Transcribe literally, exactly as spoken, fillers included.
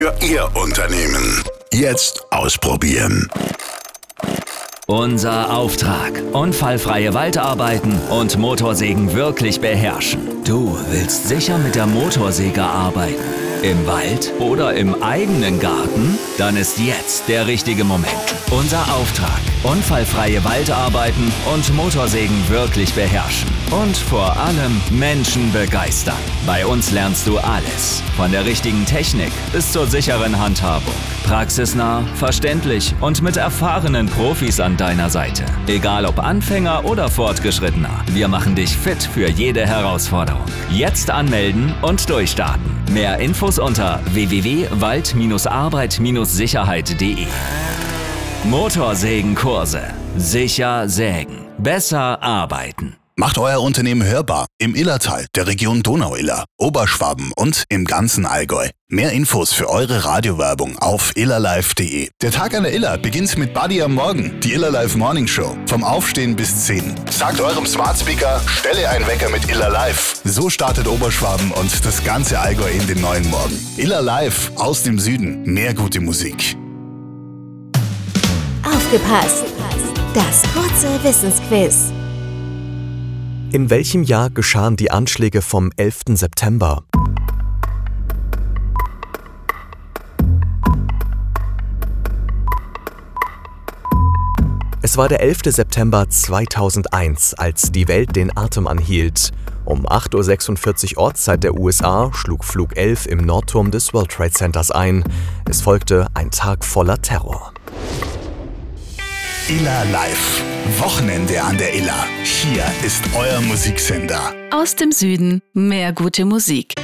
Für Ihr Unternehmen. Jetzt ausprobieren. Unser Auftrag: unfallfreie Waldarbeiten und Motorsägen wirklich beherrschen. Du willst sicher mit der Motorsäge arbeiten? Im Wald oder im eigenen Garten? Dann ist jetzt der richtige Moment. Unser Auftrag: unfallfreie Waldarbeiten und Motorsägen wirklich beherrschen. Und vor allem Menschen begeistern. Bei uns lernst du alles. Von der richtigen Technik bis zur sicheren Handhabung. Praxisnah, verständlich und mit erfahrenen Profis an deiner Seite. Egal ob Anfänger oder Fortgeschrittener, wir machen dich fit für jede Herausforderung. Jetzt anmelden und durchstarten. Mehr Infos unter w w w punkt wald arbeit sicherheit punkt de. Motorsägenkurse. Sicher sägen. Besser arbeiten. Macht euer Unternehmen hörbar im Illertal, der Region Donau-Iller, Oberschwaben und im ganzen Allgäu. Mehr Infos für eure Radiowerbung auf illerlive punkt de. Der Tag an der Iller beginnt mit Buddy am Morgen, die Illerlive Morning Show. Vom Aufstehen bis zehn. Sagt eurem Smart Speaker, stelle einen Wecker mit Illerlive. So startet Oberschwaben und das ganze Allgäu in den neuen Morgen. Illerlive aus dem Süden. Mehr gute Musik. Aufgepasst! Das kurze Wissensquiz. In welchem Jahr geschahen die Anschläge vom elften September? Es war der elfte September zweitausendeins, als die Welt den Atem anhielt. Um acht Uhr sechsundvierzig Ortszeit der U S A schlug Flug elf im Nordturm des World Trade Centers ein. Es folgte ein Tag voller Terror. Iller Live. Wochenende an der Iller. Hier ist euer Musiksender. Aus dem Süden mehr gute Musik.